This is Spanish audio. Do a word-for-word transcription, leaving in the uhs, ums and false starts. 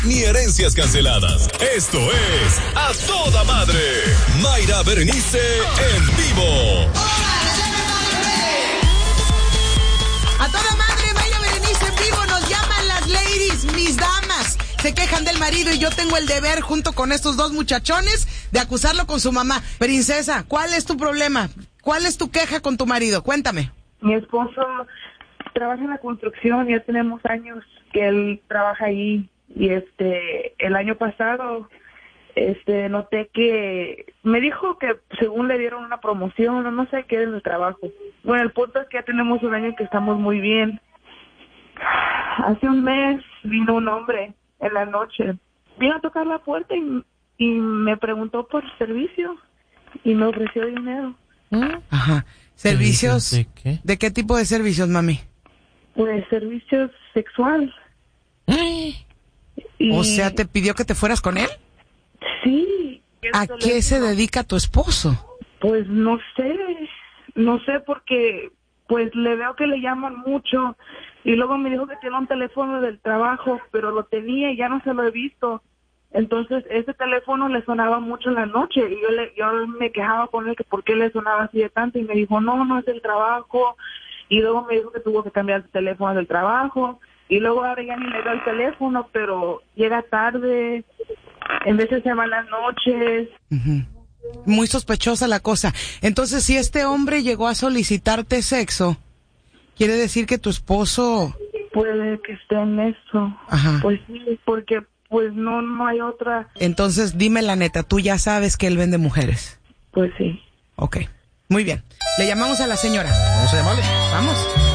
ni herencias canceladas. Esto es A Toda Madre. Mayra Berenice en vivo. A toda madre, Mayra Berenice en vivo. Nos llaman las ladies, mis damas. Se quejan del marido y yo tengo el deber, junto con estos dos muchachones, de acusarlo con su mamá. Princesa, ¿cuál es tu problema? ¿Cuál es tu queja con tu marido? Cuéntame. Mi esposo trabaja en la construcción, ya tenemos años que él trabaja ahí. Y este, el año pasado, este, noté que me dijo que según le dieron una promoción o no sé qué en el trabajo. Bueno, el punto es que ya tenemos un año que estamos muy bien. Hace un mes vino un hombre en la noche, vino a tocar la puerta y, y me preguntó por servicio y me ofreció dinero. Ajá. ¿Servicios? ¿De qué? ¿De qué tipo de servicios, mami? Pues servicios sexual. Y, O sea, ¿te pidió que te fueras con él? Sí. ¿A qué se dedica tu esposo? Pues no sé, no sé porque pues le veo que le llaman mucho y luego me dijo que tiene un teléfono del trabajo, pero lo tenía y ya no se lo he visto. Entonces ese teléfono le sonaba mucho en la noche y yo le yo me quejaba con él que por qué le sonaba así de tanto y me dijo no, no es el trabajo y luego me dijo que tuvo que cambiar el teléfono del trabajo y luego ahora ya ni le doy el teléfono, pero llega tarde, en veces se va las noches. Uh-huh. Muy sospechosa la cosa. Entonces, si este hombre llegó a solicitarte sexo, quiere decir que tu esposo... Puede que esté en eso. Ajá. Pues sí, porque pues no, no hay otra. Entonces, dime la neta, tú ya sabes que él vende mujeres. Pues sí. Ok, muy bien. Le llamamos a la señora. Vamos a llamarle. Vamos.